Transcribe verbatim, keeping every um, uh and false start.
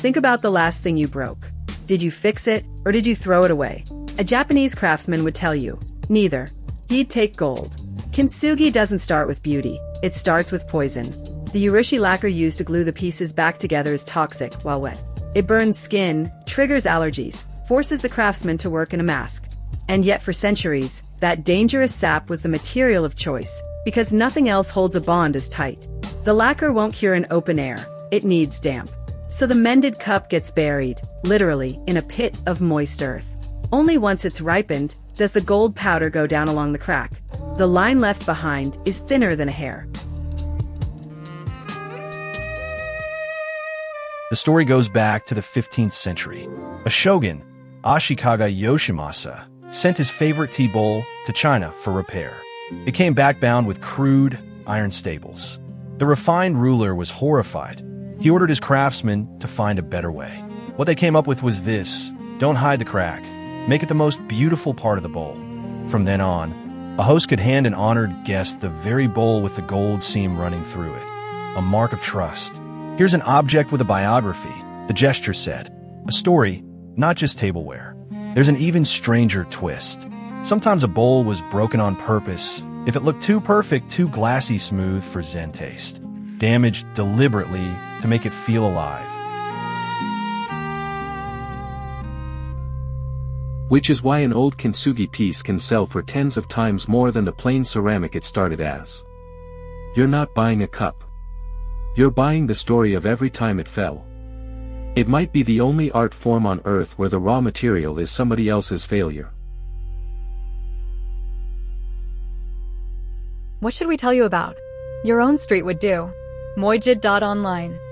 Think about the last thing you broke. Did you fix it, or did you throw it away? A Japanese craftsman would tell you, neither. He'd take gold. Kintsugi doesn't start with beauty, it starts with poison. The urushi lacquer used to glue the pieces back together is toxic while wet. It burns skin, triggers allergies, forces the craftsman to work in a mask. And yet for centuries, that dangerous sap was the material of choice, because nothing else holds a bond as tight. The lacquer won't cure in open air, it needs damp. So the mended cup gets buried, literally, in a pit of moist earth. Only once it's ripened does the gold powder go down along the crack. The line left behind is thinner than a hair. The story goes back to the fifteenth century. A shogun, Ashikaga Yoshimasa, sent his favorite tea bowl to China for repair. It came back bound with crude iron staples. The refined ruler was horrified. He ordered his craftsmen to find a better way. What they came up with was this: don't hide the crack. Make it the most beautiful part of the bowl. From then on, a host could hand an honored guest the very bowl with the gold seam running through it, a mark of trust. Here's an object with a biography, the gesture said. A story, not just tableware. There's an even stranger twist. Sometimes a bowl was broken on purpose if it looked too perfect, too glassy smooth for Zen taste. Damaged deliberately to make it feel alive. Which is why an old kintsugi piece can sell for tens of times more than the plain ceramic it started as. You're not buying a cup. You're buying the story of every time it fell. It might be the only art form on earth where the raw material is somebody else's failure. What should we tell you about? Your own street would do. Moijid dot online